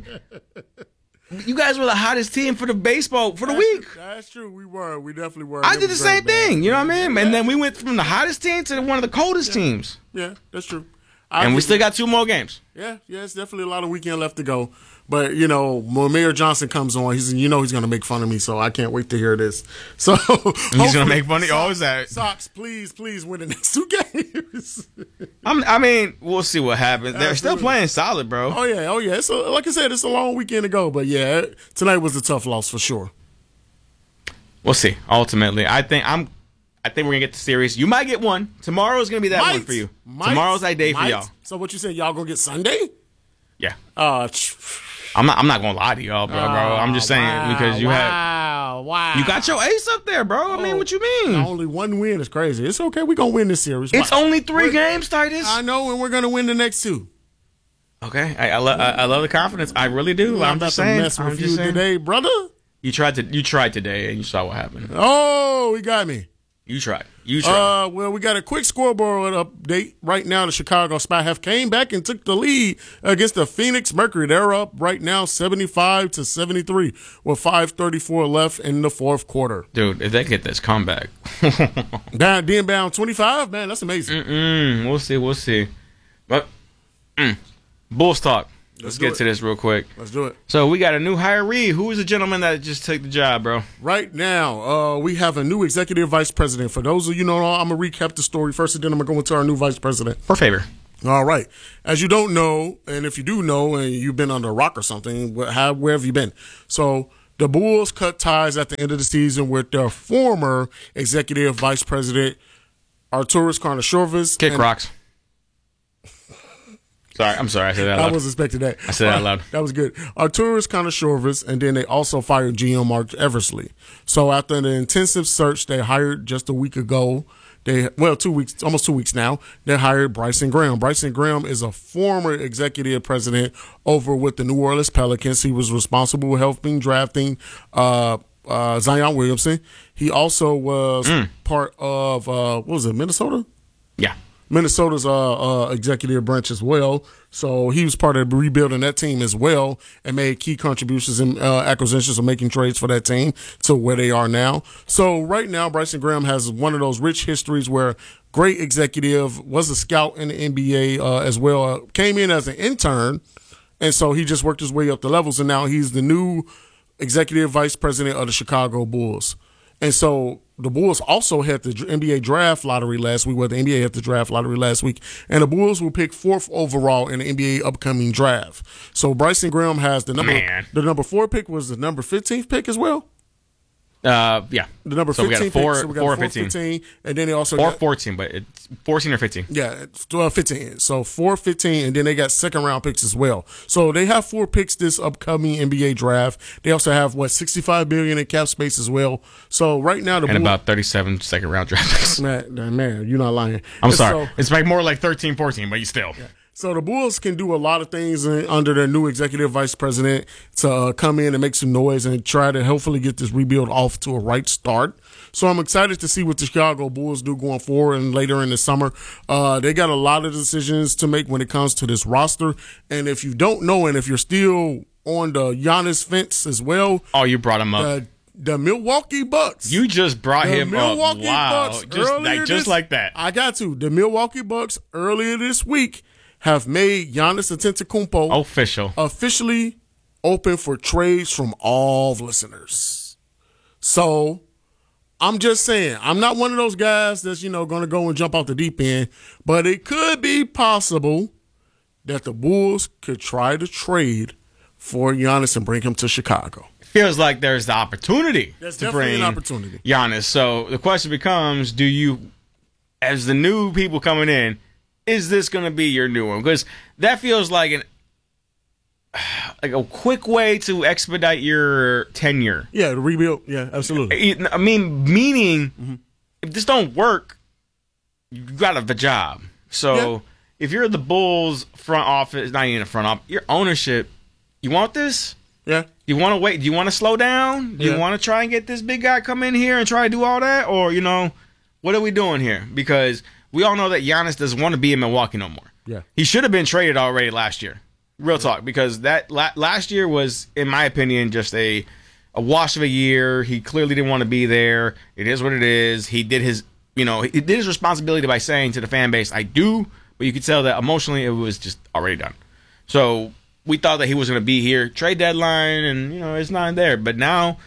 you guys were the hottest team for the baseball for the week. That's true. We were. We definitely were. I It did the was same great, man. thing. You know what I mean? And then we went from the hottest team to one of the coldest teams. Yeah, that's true. And we still got 2 more games. Yeah, it's definitely a lot of weekend left to go. But, when Mayor Johnson comes on, he's going to make fun of me, so I can't wait to hear this. So He's going to make fun of you. Oh, is that? Sox, please win the next 2 games. I mean, we'll see what happens. They're still playing solid, bro. Oh, yeah. Like I said, it's a long weekend to go. But, yeah, tonight was a tough loss for sure. We'll see. Ultimately, I think we're going to get the series. You might get one. Tomorrow's going to be that one for you. Tomorrow's that day for y'all. So what you saying, y'all going to get Sunday? Yeah. Wow. I'm not going to lie to y'all, bro. I'm just saying because you got your ace up there, bro. I mean, what you mean? Only one win is crazy. It's okay. We're going to win this series. It's only 3 games, Titus. I know, and we're going to win the next 2. Okay. I love the confidence. I really do. I'm just saying. Mess with you today, brother. You tried today, and you saw what happened. Oh, he got me. You try. You try. Well, we got a quick scoreboard update. Right now, the Chicago Spy have came back and took the lead against the Phoenix Mercury. They're up right now 75-73 with 5:34 left in the fourth quarter. Dude, if they get this comeback. Down 25, man, that's amazing. We'll see. But, Bulls talk. Let's do get it. to this real quick. Let's do it. So we got a new hiree. Who is the gentleman that just took the job, bro? Right now, we have a new executive vice president. For those of you who know, I'm going to recap the story first, and then I'm going to go into our new vice president. For favor. All right. As you don't know, and if you do know and you've been under a rock or something, where have you been? So the Bulls cut ties at the end of the season with their former executive vice president, Arturas Karnisovas. Kick rocks. I'm sorry. I said that out I loud. was expecting that. I said that out loud. That was good. Arturas Karnisovas, and then they also fired GM Mark Eversley. So after an intensive search, they hired just a week ago. 2 weeks, almost 2 weeks now. They hired Bryson Graham. Bryson Graham is a former executive president over with the New Orleans Pelicans. He was responsible for helping drafting Zion Williamson. He also was part of Minnesota? Yeah. Minnesota's executive branch as well. So he was part of rebuilding that team as well and made key contributions and acquisitions of making trades for that team to where they are now. So right now, Bryson Graham has one of those rich histories where great executive, was a scout in the NBA as well, came in as an intern, and so he just worked his way up the levels, and now he's the new executive vice president of the Chicago Bulls. And so the Bulls also had the NBA draft lottery last week. Well, the NBA had the draft lottery last week. And the Bulls will pick 4th overall in the NBA upcoming draft. So Bryson Graham has the number 4 pick was the number 15th pick as well. Yeah. The number 15 so we got pick. So we got 4 4 15. and then they also Or got 14, but it's 14 or 15. Yeah, it's 15. So 4, 15, and then they got second round picks as well. So they have 4 picks this upcoming NBA draft. They also have $65 billion in cap space as well. So right now the And Bulls, about 37 second round draft picks. man, you're not lying. I'm And sorry. so- It's like more like 13, 14, but you still. So the Bulls can do a lot of things under their new executive vice president to come in and make some noise and try to hopefully get this rebuild off to a right start. So I'm excited to see what the Chicago Bulls do going forward and later in the summer. They got a lot of decisions to make when it comes to this roster. And if you don't know, and if you're still on the Giannis fence as well, Oh, you brought him up. the Milwaukee Bucks. You just brought The him Milwaukee up. Wow. Bucks Just like that. I got to. The Milwaukee Bucks earlier this week have made Giannis Antetokounmpo officially open for trades from all listeners. So I'm just saying, I'm not one of those guys that's, going to go and jump off the deep end, but it could be possible that the Bulls could try to trade for Giannis and bring him to Chicago. Feels like there's the opportunity There's to definitely bring an opportunity. Giannis. So the question becomes, do you, as the new people coming in, is this going to be your new one? Because that feels like a quick way to expedite your tenure. Yeah, the rebuild. Yeah, absolutely. I mean, meaning, if this don't work, you got a job. So if you're the Bulls front office, not even the front office, your ownership, you want this? Yeah. You want to wait? Do you want to slow down? Do you want to try and get this big guy come in here and try to do all that? Or, what are we doing here? Because we all know that Giannis doesn't want to be in Milwaukee no more. Yeah. He should have been traded already last year. Real talk. Because that last year was, in my opinion, just a wash of a year. He clearly didn't want to be there. It is what it is. He did his, he did his responsibility by saying to the fan base, I do. But you could tell that emotionally it was just already done. So we thought that he was going to be here. Trade deadline, and, it's not there. But now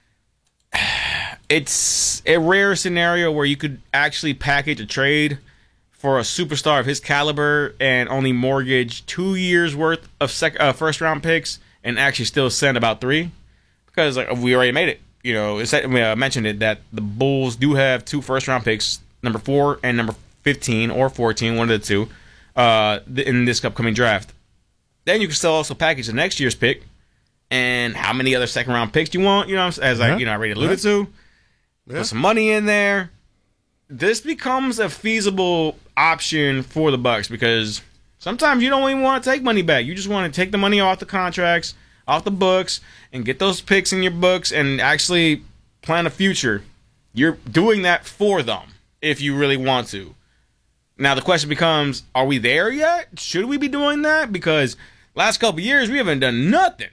it's a rare scenario where you could actually package a trade for a superstar of his caliber and only mortgage 2 years worth of first round picks and actually still send about 3, because we already made it. I mentioned it that the Bulls do have 2 first round picks, number 4 and number 15 or 14, one of the two, in this upcoming draft. Then you can still also package the next year's pick and how many other second round picks do you want? As I already alluded to. Put some money in there. This becomes a feasible option for the Bucks because sometimes you don't even want to take money back. You just want to take the money off the contracts, off the books, and get those picks in your books and actually plan a future You're doing that for them if you really want to. Now the question becomes, are we there yet? Should we be doing that? Because last couple of years we haven't done nothing.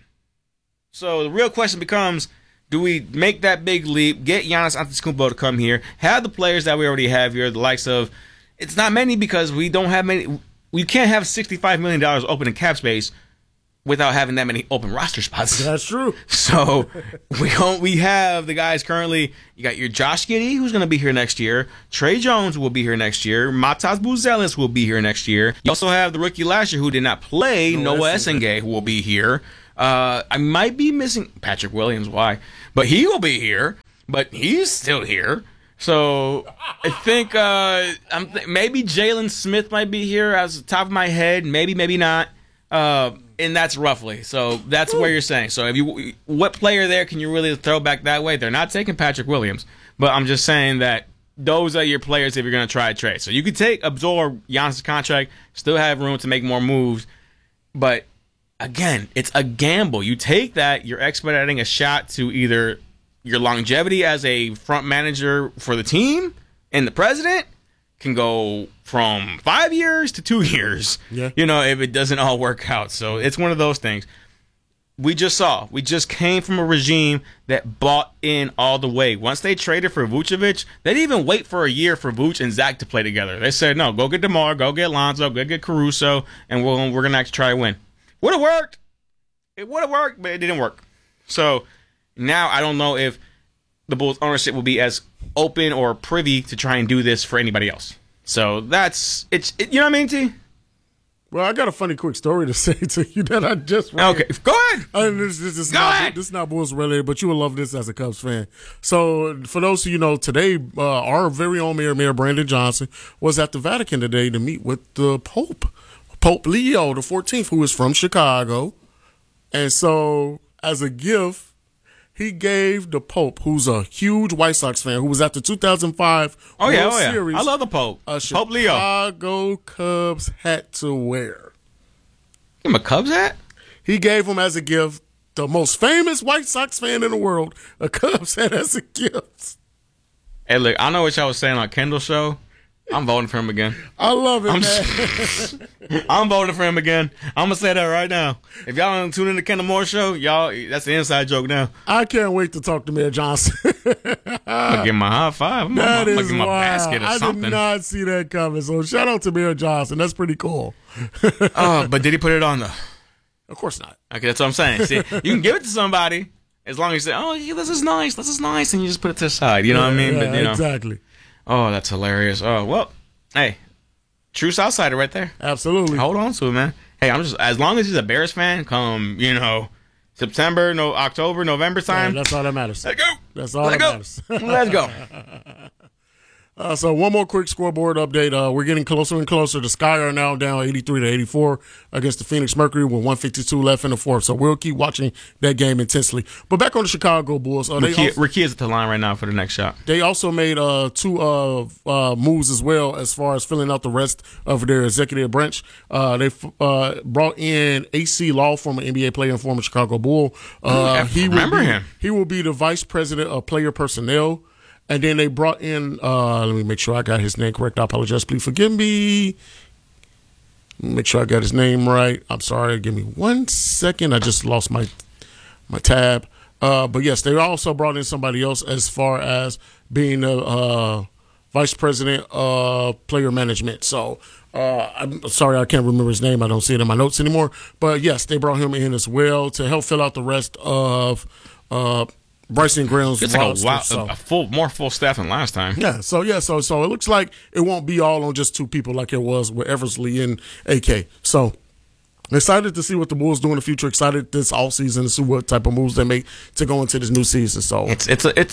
So the real question becomes, do we make that big leap, get Giannis Antetokounmpo to come here, have the players that we already have here, the likes of, it's not many because we don't have many, we can't have $65 million open in cap space without having that many open roster spots. That's true. So we have the guys currently. You got your Josh Giddey, who's going to be here next year. Trey Jones will be here next year. Matas Buzelis will be here next year. You also have the rookie last year who did not play, Noah Essengay, who will be here. I might be missing Patrick Williams. Why? But he will be here. But he's still here. So I think maybe Jalen Smith might be here as the top of my head. Maybe, maybe not. And that's roughly. So that's where you're saying. So what player there can you really throw back that way? They're not taking Patrick Williams. But I'm just saying that those are your players if you're going to try to trade. So you could absorb Giannis' contract, still have room to make more moves. But again, it's a gamble. You take that, you're expediting a shot to either your longevity as a front manager for the team, and the president can go from 5 years to 2 years, if it doesn't all work out. So it's one of those things. We just came from a regime that bought in all the way. Once they traded for Vucevic, they didn't even wait for a year for Vuce and Zach to play together. They said, no, go get DeMar, go get Lonzo, go get Caruso, and we're going to actually try to win. Would have worked. It would have worked, but it didn't work. So now I don't know if the Bulls ownership will be as open or privy to try and do this for anybody else. So you know what I mean, T? Well, I got a funny quick story to say to you that I just read. Okay, go ahead. This is not Bulls related, but you will love this as a Cubs fan. So, for those of you know, today, our very own Mayor Brandon Johnson was at the Vatican today to meet with the Pope Leo the 14th, who is from Chicago. And so, as a gift, he gave the Pope, who's a huge White Sox fan, who was at the 2005 World Series. I love the Pope. Pope Leo. Chicago Cubs hat to wear. Give him a Cubs hat? He gave him as a gift, the most famous White Sox fan in the world, a Cubs hat as a gift. Hey, look, I know what y'all was saying on Kendall's show. I'm voting for him again. I love it, man. I'm voting for him again. I'm going to say that right now. If y'all don't tune in to Kendall Moore show, y'all, that's the inside joke now. I can't wait to talk to Mayor Johnson. I'm going to give him a high five. I'm going to give him a basket or something. I did not see that coming. So shout out to Mayor Johnson. That's pretty cool. But did he put it on, though? Of course not. Okay, that's what I'm saying. See, you can give it to somebody as long as you say, oh, yeah, this is nice, and you just put it to the side. You know what I mean? But, exactly. Oh, that's hilarious. Oh, well, hey, true Southsider right there. Absolutely. Hold on to it, man. Hey, as long as he's a Bears fan, come, September, October, November time. Yeah, that's all that matters. Let's go. That's all that matters. Let's go. So one more quick scoreboard update. We're getting closer and closer. The Sky are now down 83-84 against the Phoenix Mercury with 1:52 left in the fourth. So we'll keep watching that game intensely. But back on the Chicago Bulls. Ricky is at the line right now for the next shot. They also made two moves as well as far as filling out the rest of their executive branch. They brought in AC Law, former NBA player and former Chicago Bull. Him. He will be the vice president of player personnel. And then they brought in, let me make sure I got his name correct. I apologize. Please forgive me. Make sure I got his name right. I'm sorry. Give me 1 second. I just lost my tab. But yes, they also brought in somebody else as far as being a vice president of player management. So I'm sorry, I can't remember his name. I don't see it in my notes anymore. But yes, they brought him in as well to help fill out the rest of Bryson Graham's it's like more full staff than last time. Yeah, so it looks like it won't be all on just two people like it was with Eversley and AK. So excited to see what the Bulls do in the future. Excited this all season to see what type of moves they make to go into this new season. So it's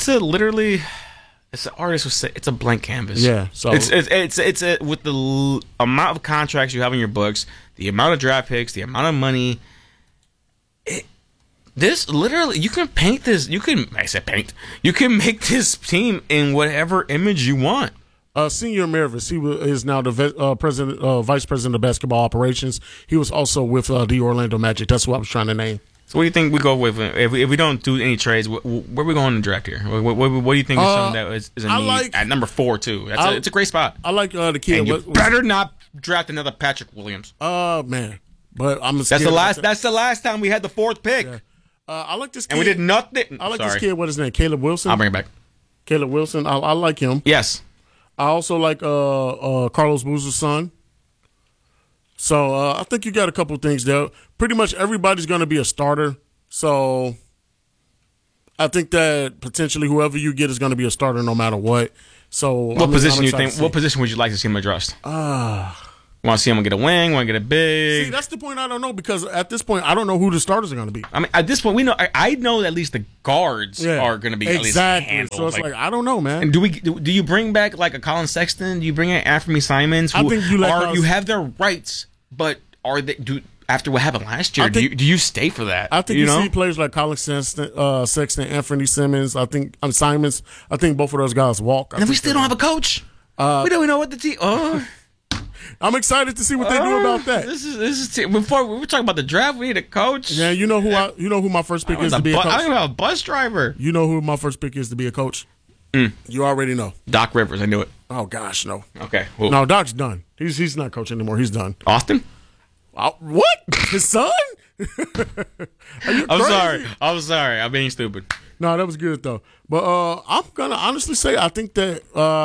an artist would say it's a blank canvas. Yeah, so it's with the amount of contracts you have in your books, the amount of draft picks, the amount of money. This literally, you can paint this. You can make this team in whatever image you want. Senior Mervis, is now the vice president of basketball operations. He was also with the Orlando Magic. That's what I was trying to name. So what do you think we go with if we don't do any trades? Where are we going to draft here? What do you think is something that is a need at number 4 too? It's a great spot. I like the kid. And you better not draft another Patrick Williams. Man, but I'm That's the last. That's the last time we had the 4th pick. Yeah. I like this kid. And we did nothing. I like this kid. What is his name? Caleb Wilson. I'll bring it back. Caleb Wilson. I like him. Yes. I also like Carlos Boozer's son. So I think you got a couple things there. Pretty much everybody's going to be a starter. So I think that potentially whoever you get is going to be a starter no matter what. So what position you think? What position would you like to see him addressed? Want to see him get a wing? Want to get a big? See, that's the point. I don't know because at this point I don't know who the starters are going to be. I mean, at this point we know. I know at least the guards are going to be exactly. At least handled. So it's like I don't know, man. And do you bring back like a Colin Sexton? Do you bring in Anthony Simons? I think you have their rights, but are they after what happened last year? Do you stay for that? I think you see players like Colin Sexton, Anthony Simmons. I think Simons. I think both of those guys walk. And we still don't have a coach. We don't know what the team. I'm excited to see what they do about that. This is before we were talking about the draft. We need a coach. Yeah, you know who my first pick is to be a coach. I don't even have a bus driver. You know who my first pick is to be a coach. You already know. Doc Rivers. I knew it. Oh gosh, no. Okay. Cool. No, Doc's done. He's not coaching anymore. He's done. Austin. What? His son? Are you crazy? I'm sorry. I'm being stupid. No, that was good though. But I'm gonna honestly say I think that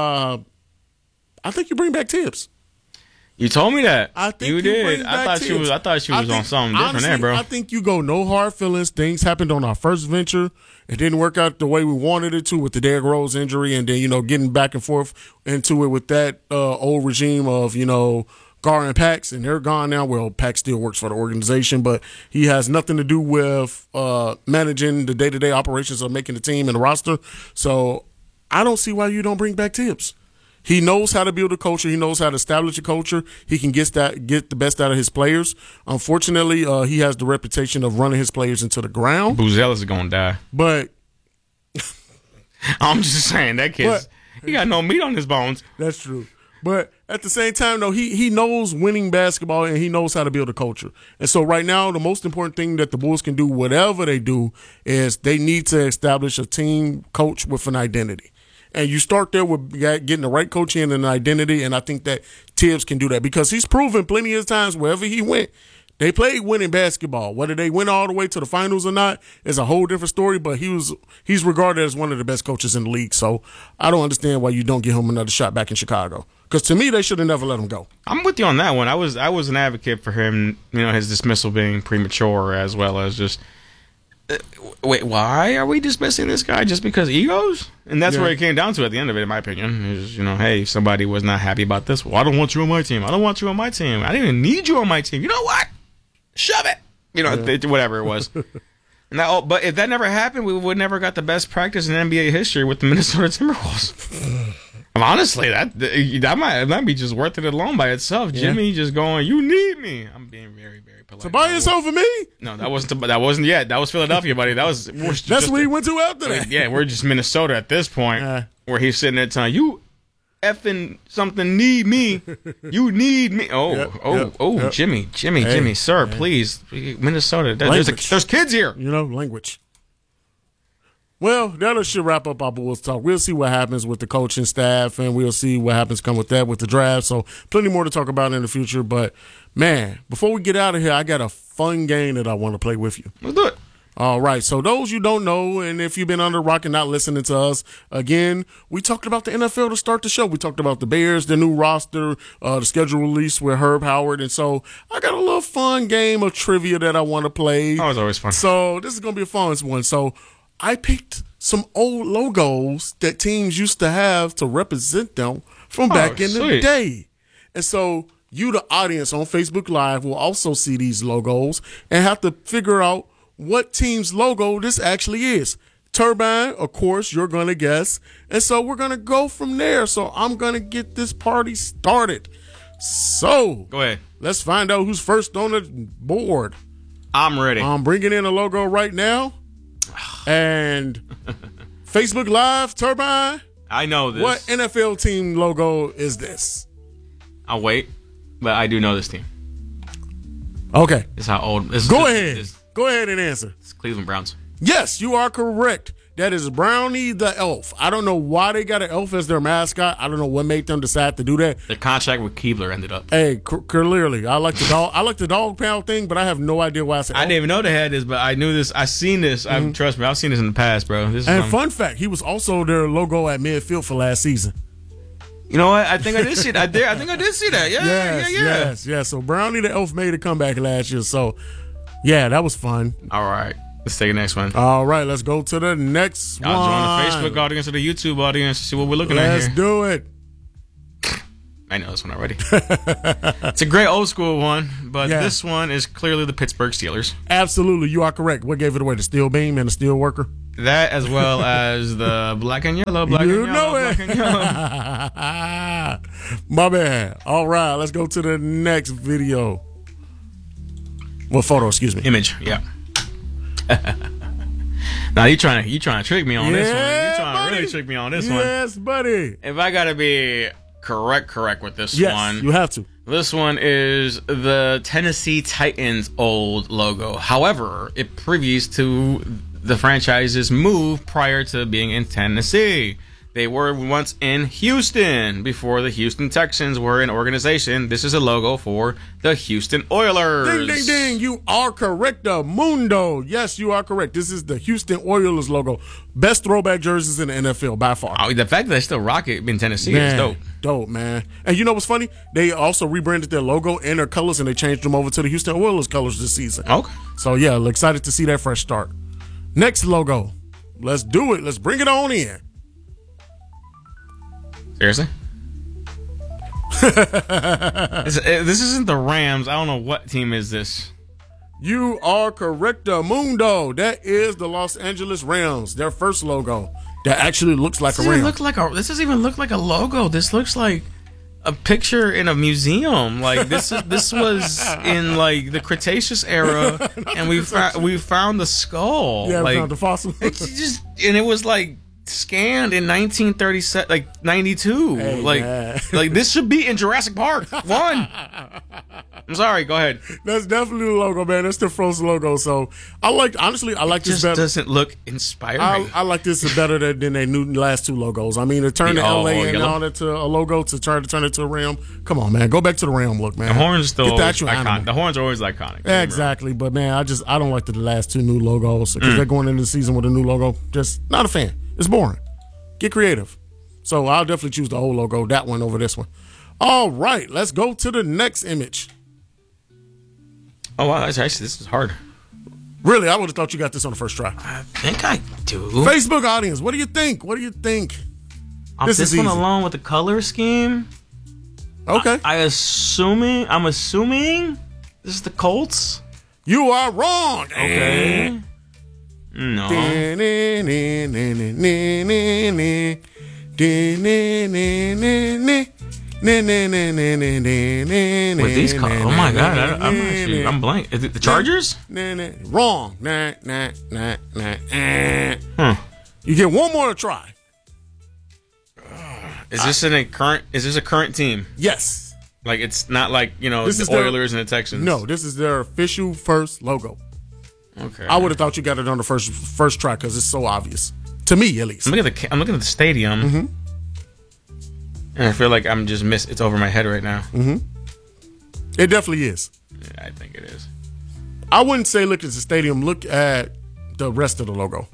you bring back Tibbs. You told me that. I think you did. I thought she was on something different there, bro. I think you go no hard feelings. Things happened on our first venture. It didn't work out the way we wanted it to with the Derrick Rose injury, and then getting back and forth into it with that old regime of Gar and Pax, and they're gone now. Well, Pax still works for the organization, but he has nothing to do with managing the day-to-day operations of making the team and the roster. So I don't see why you don't bring back Tibbs. He knows how to build a culture. He knows how to establish a culture. He can get the best out of his players. Unfortunately, he has the reputation of running his players into the ground. Boozella's is going to die. But I'm just saying that kid, he got no meat on his bones. That's true. But at the same time, though, he knows winning basketball and he knows how to build a culture. And so right now, the most important thing that the Bulls can do, whatever they do, is they need to establish a team coach with an identity. And you start there with getting the right coach in and an identity, and I think that Tibbs can do that because he's proven plenty of times wherever he went, they played winning basketball. Whether they went all the way to the finals or not is a whole different story, but he's regarded as one of the best coaches in the league. So I don't understand why you don't give him another shot back in Chicago. Because to me, they should have never let him go. I'm with you on that one. I was an advocate for him, his dismissal being premature as well as just wait, why are we dismissing this guy just because egos? And that's where it came down to at the end of it, in my opinion. Is hey, somebody was not happy about this. Well, I don't want you on my team. I don't want you on my team. I didn't even need you on my team. You know what? Shove it. Whatever it was. But if that never happened, we would never got the best practice in NBA history with the Minnesota Timberwolves. Honestly, that might be just worth it alone by itself. Yeah. Jimmy just going, "You need me." I'm being very, very polite. Tobias over me? No, that wasn't yet. That was Philadelphia, buddy. That's where he went to after that. Yeah, we're just Minnesota at this point, where he's sitting there telling you, "Effing something need me. You need me." Jimmy, sir, please, Minnesota. There's kids here. Language. Well, that should wrap up our Bulls talk. We'll see what happens with the coaching staff, and we'll see what happens come with that with the draft. So plenty more to talk about in the future. But, man, before we get out of here, I got a fun game that I want to play with you. Let's do it. All right. So those you don't know, and if you've been under a rock and not listening to us, again, we talked about the NFL to start the show. We talked about the Bears, the new roster, the schedule release with Herb Howard. And so I got a little fun game of trivia that I want to play. Oh, it's always fun. So this is going to be a fun one. So I picked some old logos that teams used to have to represent them from back in the day. And so you, the audience on Facebook Live, will also see these logos and have to figure out what team's logo this actually is. Turbine, of course, you're going to guess. And so we're going to go from there. So I'm going to get this party started. So go ahead. Let's find out who's first on the board. I'm ready. I'm bringing in a logo right now. And Facebook Live, Turbine. I know this. What NFL team logo is this? I'll wait, but I do know this team. Okay. It's how old. Go ahead. Go ahead and answer. It's Cleveland Browns. Yes, you are correct. That is Brownie the elf. I don't know why they got an elf as their mascot. I don't know what made them decide to do that. Their contract with Keebler ended up. Hey, clearly, I like the dog. I like the dog pound thing, but I have no idea why I said. I didn't even know they had this, but I knew this. I seen this. Trust me, I've seen this in the past, bro. This is And fun fact, he was also their logo at midfield for last season. You know what? I think I did see that. I think I did see that. Yeah, Yes. So Brownie the elf made a comeback last year. So, yeah, that was fun. All right. Let's take the next one. All right, let's go to the next one. I'll join the Facebook audience or the YouTube audience to see what we're looking at Let's here. do it. I know this one already. It's a great old school one, but this one is clearly the Pittsburgh Steelers. Absolutely, you are correct. What gave it away? The steel beam and the steel worker? That as well as the black and yellow, black You and yellow, know it. black and yellow. My bad. All right, let's go to the next video. What photo? Excuse me. Image, yeah. Now you trying to trick me on this one. You trying to really trick me on this one. Yes, buddy. If I gotta be correct with this Yes, one, you have to. this one is the Tennessee Titans old logo. However, it previews to the franchise's move prior to being in Tennessee. They were once in Houston before the Houston Texans were an organization. This is a logo for the Houston Oilers. Ding, ding, ding. You are correct, Mundo. Yes, you are correct. This is the Houston Oilers logo. Best throwback jerseys in the NFL by far. Oh, the fact that they still rock it in Tennessee is dope. Dope, man. And you know what's funny? They also rebranded their logo and their colors, and they changed them over to the Houston Oilers colors this season. Okay. So, yeah, excited to see that fresh start. Next logo. Let's do it. Let's bring it on in. Seriously? This isn't the Rams. I don't know what team is this. You are correct, Mundo. That is the Los Angeles Rams, their first logo that actually looks like a Ram. This doesn't even look like a logo. This looks like a picture in a museum. Like this was in like the Cretaceous era, and we found the skull. Yeah, like, we found the fossil. And it was like scanned in 1937, like 92. Hey, like this should be in Jurassic Park 1. I'm sorry, go ahead. That's definitely the logo, man. That's the Frozen logo. So I like this Just better. doesn't look inspiring. I like this better than their new last two logos. I mean, to turn the LA and all that to a logo to try to turn it to a Ram. Come on, man. Go back to the Ram look, man. The horns are still Get the actual iconic. animal. The horns are always iconic. Exactly, but man, I don't like the last two new logos because they're going into the season with a new logo. Just not a fan. It's boring. Get creative. So I'll definitely choose the old logo, that one over this one. All right, let's go to the next image. Oh wow, this is hard. Really, I would have thought you got this on the first try. I think I do. Facebook audience, what do you think? What do you think? This is one easy. along with the color scheme. Okay. I'm assuming this is the Colts. You are wrong. Okay. No. With these colors. Oh my god, I'm blank. Is it the Chargers? Wrong. You get one more to try. Is this a current team? Yes. Like it's not like, This is the Oilers and the Texans. No, this is their official first logo. Okay. I would have thought you got it on the first try because it's so obvious. To me, at least. I'm looking at the stadium. And I feel like I'm just it's over my head right now. It definitely is. Yeah, I think it is. I wouldn't say look at the stadium. Look at the rest of the logo.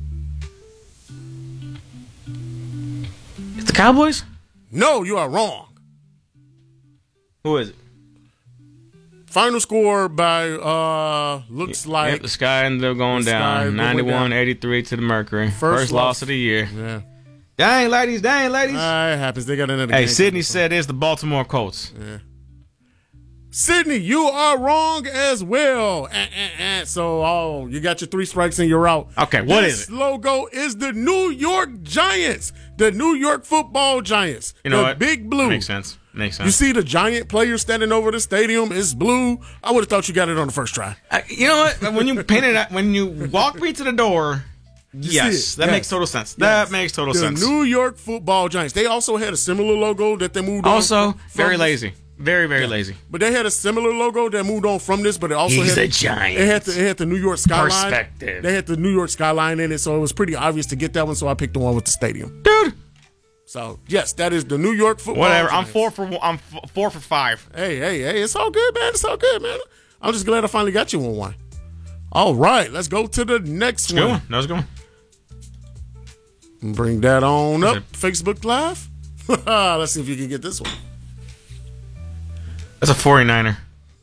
It's the Cowboys? No, you are wrong. Who is it? Final score by looks like Yep, the Sky ended up going The Sky down. went 91-83 to the Mercury. First loss of the year. yeah. Dang, ladies. It happens. They got another Hey, game. Sydney said it's the Baltimore Colts. Sydney, you are wrong as well. So, you got your 3 strikes and you're out. Okay, what is This it? logo is the New York Giants, the New York Football Giants. You know the what? Big blue. Makes sense. You see the giant player standing over the stadium is blue. I would have thought you got it on the first try. You know what? When you painted it, when you walk me to the door, yes, that makes total sense. That makes total The sense. New York Football Giants. They also had a similar logo that they moved Also, on. very lazy. Very, very lazy. But they had a similar logo that moved on from this, but it also He's had a giant. It had the New York skyline. Perspective. They had the New York skyline in it, so it was pretty obvious to get that one. So I picked the one with the stadium. Dude. So yes, that is the New York football. Whatever. Giants. I'm 4 for 5. Hey, it's all good, man. It's all good, man. I'm just glad I finally got you on one. All right, let's go to the next Good one. one. That was a good one. Bring that on up. it? Facebook Live. Let's see if you can get this one. That's a 49er.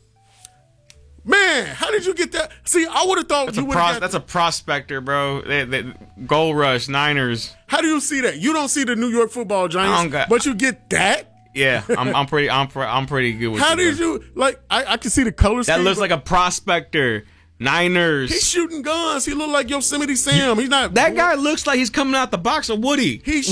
Man, how did you get that? See, I would have thought you would have. That's a prospector, bro. Gold Rush, Niners. How do you see that? You don't see the New York Football Giants, but you get that. Yeah, I'm pretty good with How you, did bro. you like? I can see the colors. That looks like a prospector. Niners. He's shooting guns. He look like Yosemite Sam. He's not. That guy looks like he's coming out the box of Woody. He's